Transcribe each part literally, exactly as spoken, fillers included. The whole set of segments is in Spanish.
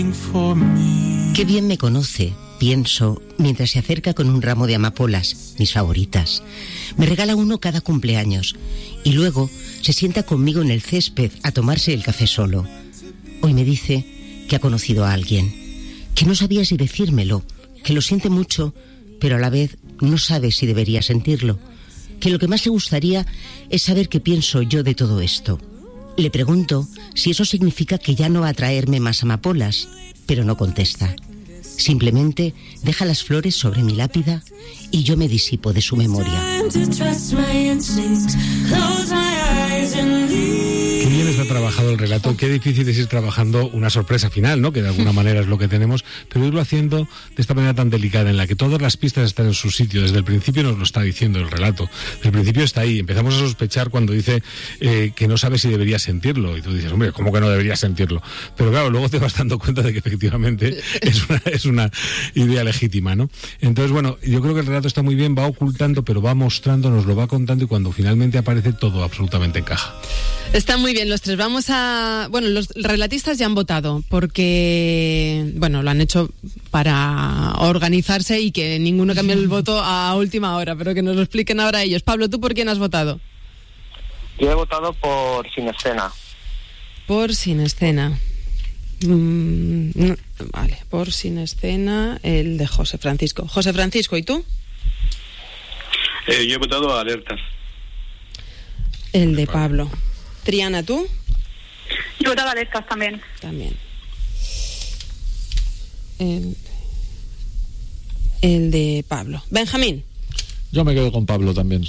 Qué bien me conoce, pienso, mientras se acerca con un ramo de amapolas, mis favoritas. Me regala uno cada cumpleaños y luego se sienta conmigo en el césped a tomarse el café solo. Hoy me dice que ha conocido a alguien, que no sabía si decírmelo, que lo siente mucho, pero a la vez no sabe si debería sentirlo, que lo que más le gustaría es saber qué pienso yo de todo esto. Le pregunto si eso significa que ya no va a traerme más amapolas, pero no contesta. Simplemente deja las flores sobre mi lápida y yo me disipo de su memoria. Qué bien está trabajado el relato, qué difícil es ir trabajando una sorpresa final, ¿no? Que de alguna manera es lo que tenemos, pero irlo haciendo de esta manera tan delicada, en la que todas las pistas están en su sitio. Desde el principio nos lo está diciendo el relato. Desde el principio está ahí. Empezamos a sospechar cuando dice eh, que no sabe si debería sentirlo. Y tú dices, hombre, ¿cómo que no debería sentirlo? Pero claro, luego te vas dando cuenta de que efectivamente es una, es una idea legítima, ¿no? Entonces, bueno, yo creo que el relato está muy bien, va ocultando, pero va mostrando, nos lo va contando, y cuando finalmente aparece todo absolutamente encaja. Está muy bien los tres. Vamos a... Bueno, los relatistas ya han votado porque, bueno, lo han hecho para organizarse y que ninguno cambie el voto a última hora, pero que nos lo expliquen ahora ellos. Pablo, ¿tú por quién has votado? Yo he votado por Sin Escena. Por Sin Escena. Mm, no, vale, por Sin Escena, el de José Francisco. José Francisco, ¿y tú? Eh, yo he votado a Alertas. El de Pablo. Triana, ¿tú? Yo he votado a Alertas también. También. El, el de Pablo. Benjamín. Yo me quedo con Pablo también.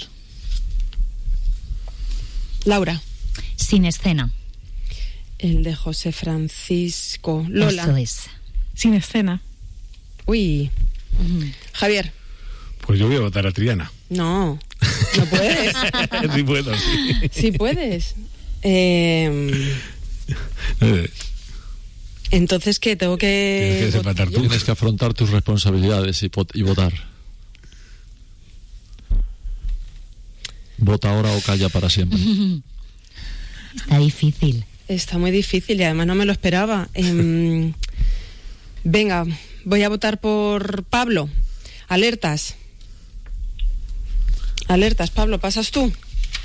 Laura. Sin Escena. El de José Francisco. Lola. Eso es. Sin Escena. Uy. Uh-huh. Javier. Pues yo voy a votar a Triana. No, no puedes. Sí puedo, sí. Sí puedes. Eh... Entonces, ¿qué? Tengo que... Tienes que desempatar tú. Tienes que afrontar tus responsabilidades y, y votar. Vota ahora o calla para siempre. Está difícil. Está muy difícil y además no me lo esperaba. Eh, venga, voy a votar por Pablo. Alertas. Alertas, Pablo, ¿pasas tú?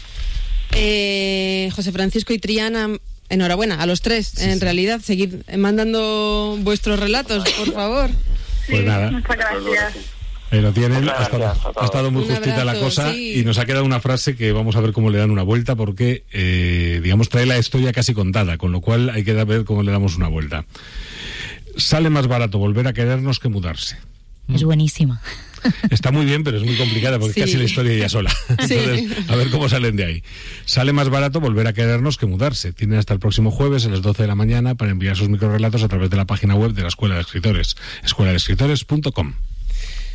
Eh, José Francisco y Triana, enhorabuena, a los tres, sí, en sí. realidad. Seguid mandando vuestros relatos, por favor. Pues nada. Muchas gracias. Ahí lo tienen, ha estado, ha estado muy justita la cosa, sí. Y nos ha quedado una frase que vamos a ver cómo le dan una vuelta, porque, eh, digamos, trae la historia casi contada, con lo cual hay que ver cómo le damos una vuelta. Sale más barato volver a querernos que mudarse. Es buenísima. Está muy bien, pero es muy complicada porque sí. Es casi la historia ella sola. Entonces, sí. A ver cómo salen de ahí. Sale más barato volver a querernos que mudarse. Tienen hasta el próximo jueves a las doce de la mañana para enviar sus microrelatos a través de la página web de la Escuela de Escritores, escuela de escritores punto com.